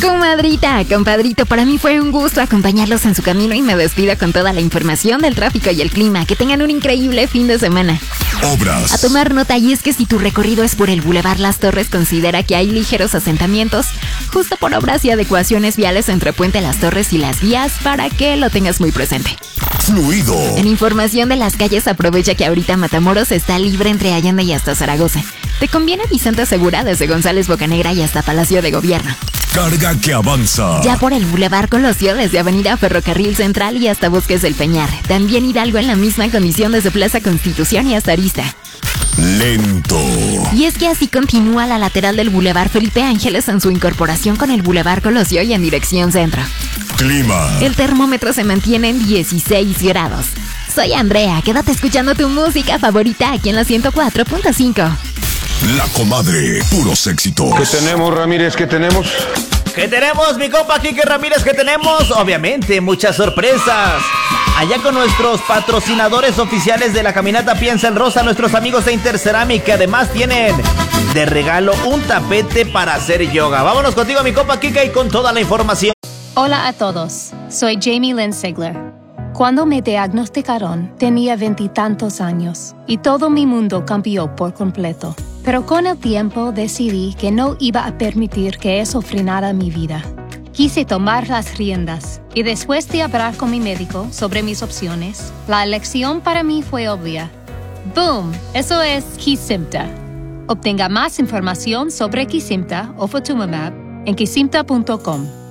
Comadrita, compadrito, para mí fue un gusto acompañarlos en su camino y me despido con toda la información del tráfico y el clima. Que tengan un increíble fin de semana. Obras. A tomar nota, y es que si tu recorrido es por el Boulevard Las Torres, considera que hay ligeros asentamientos justo por obras y adecuaciones viales entre Puente Las Torres y las vías, para que lo tengas muy presente. Fluido. En información de las calles, aprovecha que ahorita Matamoros está libre entre Allende y hasta Zaragoza. Te conviene Vicente Segura desde González Bocanegra y hasta Palacio de Gobierno. Carga que avanza. Ya por el Boulevard Colosio, desde Avenida Ferrocarril Central y hasta Bosques del Peñar. También Hidalgo en la misma condición desde Plaza Constitución y hasta Arista. Lento. Y es que así continúa la lateral del Boulevard Felipe Ángeles en su incorporación con el Boulevard Colosio y en dirección centro. Clima. El termómetro se mantiene en 16 grados. Soy Andrea, quédate escuchando tu música favorita aquí en la 104.5. La Comadre, puros éxitos. ¿Qué tenemos, Ramírez? ¿Qué tenemos? ¿Qué tenemos, mi compa Quique Ramírez? ¿Qué tenemos? Obviamente, muchas sorpresas. Allá con nuestros patrocinadores oficiales de la caminata Piensa en Rosa, nuestros amigos de Interceramic, que además tienen de regalo un tapete para hacer yoga. Vámonos contigo, mi compa Quique, y con toda la información. Hola a todos, soy Jamie Lynn Sigler. Cuando me diagnosticaron, tenía 20 y tantos años y todo mi mundo cambió por completo. Pero con el tiempo decidí que no iba a permitir que eso frenara mi vida. Quise tomar las riendas y después de hablar con mi médico sobre mis opciones, la elección para mí fue obvia. ¡Boom! Eso es Kesimpta. Obtenga más información sobre Kesimpta o Ofatumumab en kesimpta.com.